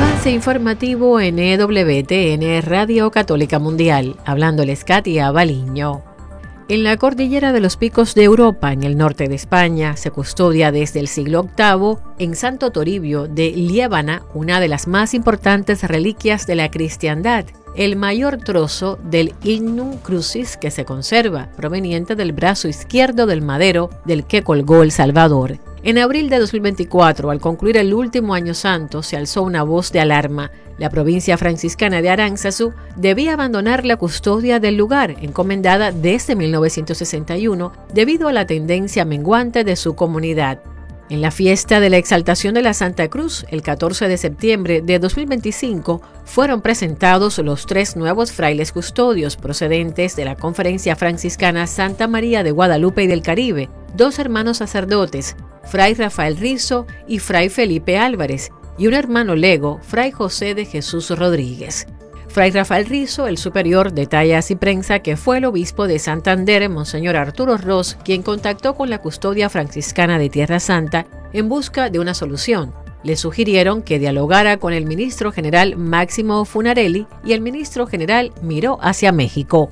Avance informativo en EWTN Radio Católica Mundial, hablándoles Katia Baliño. En la cordillera de los Picos de Europa, en el norte de España, se custodia desde el siglo VIII en Santo Toribio de Liébana una de las más importantes reliquias de la cristiandad, el mayor trozo del Ignum Crucis que se conserva, proveniente del brazo izquierdo del madero del que colgó el Salvador. En abril de 2024, al concluir el último año santo, se alzó una voz de alarma. La provincia franciscana de Aránzazu debía abandonar la custodia del lugar, encomendada desde 1961, debido a la tendencia menguante de su comunidad. En la fiesta de la Exaltación de la Santa Cruz, el 14 de septiembre de 2025, fueron presentados los 3 nuevos frailes custodios procedentes de la Conferencia Franciscana Santa María de Guadalupe y del Caribe, 2 hermanos sacerdotes, Fray Rafael Rizo y Fray Felipe Álvarez, y un hermano lego, Fray José de Jesús Rodríguez. Fray Rafael Rizo, el superior, detalla así prensa que fue el obispo de Santander, Monseñor Arturo Ros, quien contactó con la custodia franciscana de Tierra Santa en busca de una solución. Le sugirieron que dialogara con el ministro general Máximo Funarelli y el ministro general miró hacia México.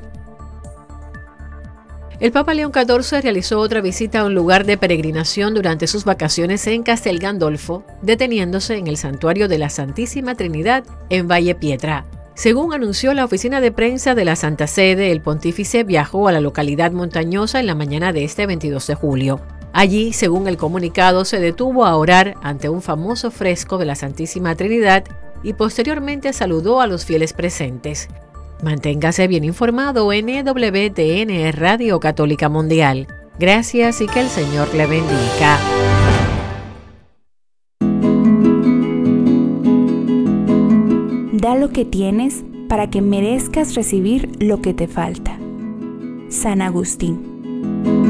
El Papa León XIV realizó otra visita a un lugar de peregrinación durante sus vacaciones en Castel Gandolfo, deteniéndose en el santuario de la Santísima Trinidad en Valle Pietra. Según anunció la oficina de prensa de la Santa Sede, el pontífice viajó a la localidad montañosa en la mañana de este 22 de julio. Allí, según el comunicado, se detuvo a orar ante un famoso fresco de la Santísima Trinidad y posteriormente saludó a los fieles presentes. Manténgase bien informado en EWTN Radio Católica Mundial. Gracias y que el Señor le bendiga. Da lo que tienes para que merezcas recibir lo que te falta. San Agustín.